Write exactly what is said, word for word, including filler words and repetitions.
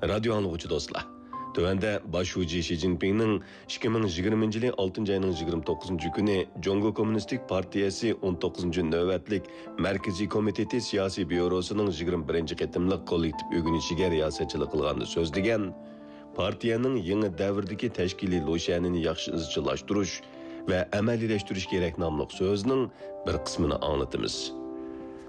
Radio anlıqçı dostlar. Tövəndə baş Şi Jinpingning ikki ming yigirmanchi yil oltinchi ayning yigirma to'qqizinchi kuni Jongo Kommunistik Partiyasi o'n to'qqizinchi navbatlik Markaziy komiteti siyosiy byurosining yigirma birinchi qitimliq kollektiv o'ginishiga riyosatchilik qilganini so'zlagan. Partiyaning yangi davrdagi tashkiliy lo'shanini yaxshi izchillashtirish va amaliylashtirish kerak nomli so'zining bir qismini anglatamiz.